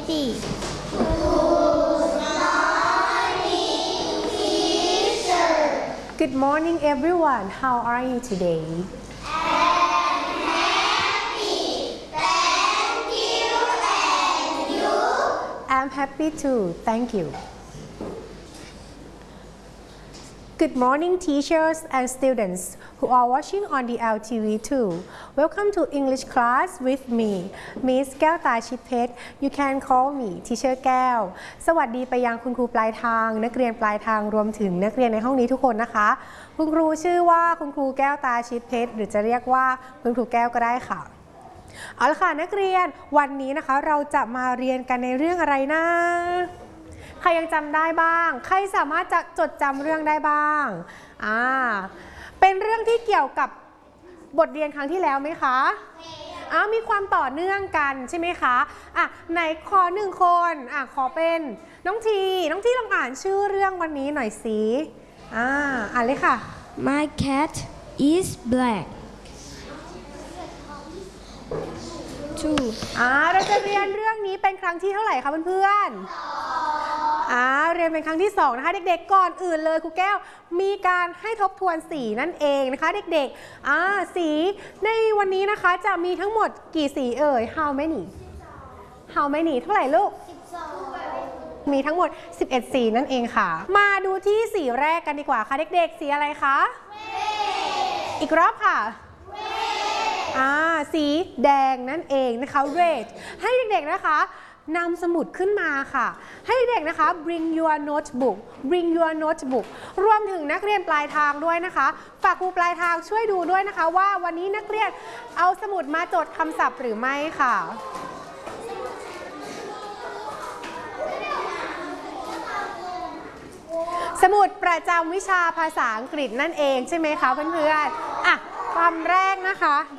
ready Good morning everyone. How are you today? I'm happy too. Thank you. Good morning teachers and students who are watching on the LTV too. Welcome to English class with me, Miss แก้วตาชิดเพชร You can call me Teacher แก้ว สวัสดีไปยังคุณครูปลายทางนักเรียนปลายทางรวมถึงนักเรียนในห้องนี้ทุกคนนะคะคุณครูชื่อว่าคุณครูแก้วตาชิดเพชรหรือจะเรียกว่าคุณครูแก้วก็ได้ค่ะเอาละค่ะนักเรียนวันนี้นะคะเราจะมาเรียนกันในเรื่องอะไรนะใครยังจำได้บ้างใครสามารถจะจดจำเรื่องได้บ้างเป็นเรื่องที่เกี่ยวกับบทเรียนครั้งที่แล้วไหมคะมีความต่อเนื่องกันใช่ไหมคะไหนขอหนึ่งคนขอเป็นน้องทีลองอ่านชื่อเรื่องวันนี้หน่อยสิอ่านเลยค่ะ My cat is black เราจะเรียนเรื่องนี้เป็นครั้งที่เท่าไหร่คะเพื่อนๆเรียนเป็นครั้งที่2นะคะเด็กๆก่อนอื่นเลยครูแก้วมีการให้ทบทวนสีนั่นเองนะคะเด็กๆสีในวันนี้นะคะจะมีทั้งหมดกี่สีเอ่ย How many เท่าไหร่ลูกมีทั้งหมด11สีนั่นเองค่ะมาดูที่สีแรกกันดีกว่าค่ะเด็กๆสีอะไรคะอีกรอบค่ะสีแดงนั่นเองนะคะ red ให้เด็กๆนะคะนำสมุดขึ้นมาค่ะให้เด็กๆนะคะ bring your notebook รวมถึงนักเรียนปลายทางด้วยนะคะฝากครูปลายทางช่วยดูด้วยนะคะว่าวันนี้นักเรียนเอาสมุดมาจดคำศัพท์หรือไม่ค่ะสมุดประจำวิชาภาษาอังกฤษนั่นเองใช่ไหมคะเพื่อนๆคำแรกนะคะ